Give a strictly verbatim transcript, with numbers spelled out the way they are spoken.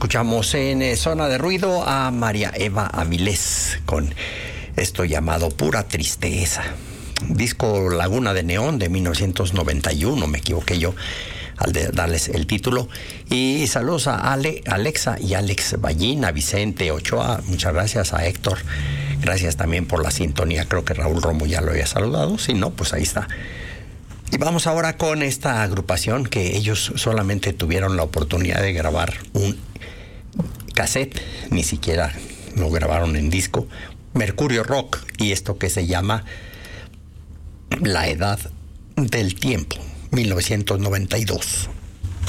Escuchamos en eh, Zona de Ruido a María Eva Avilés con esto llamado Pura Tristeza. Disco Laguna de Neón de mil novecientos noventa y uno, me equivoqué yo al de darles el título. Y saludos a Ale, Alexa y Alex Ballín, a Vicente Ochoa, muchas gracias, a Héctor, gracias también por la sintonía. Creo que Raúl Romo ya lo había saludado, si no, pues ahí está. Y vamos ahora con esta agrupación que ellos solamente tuvieron la oportunidad de grabar un cassette, ni siquiera lo grabaron en disco, Mercurio Rock, y esto que se llama La Edad del Tiempo, mil novecientos noventa y dos.